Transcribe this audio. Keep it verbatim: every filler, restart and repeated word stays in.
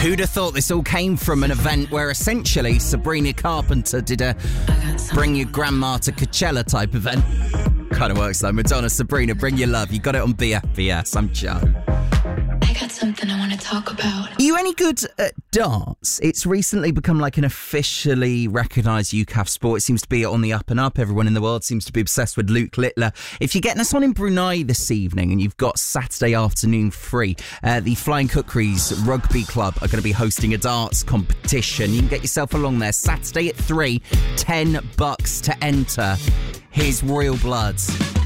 Who'd have thought this all came from an event where essentially Sabrina Carpenter did a bring your grandma to Coachella type event? Kind of works though. Madonna, Sabrina, bring your love. You got it on B F B S. I'm Joe. I got something I want to talk about. Are you any good at darts? It's recently become like an officially recognised U C A F sport. It seems to be on the up and up. Everyone in the world seems to be obsessed with Luke Littler. If you're getting us on in Brunei this evening and you've got Saturday afternoon free, uh, the Flying Cookeries Rugby Club are going to be hosting a darts competition. You can get yourself along there Saturday at three, ten bucks to enter. Here's Royal Bloods.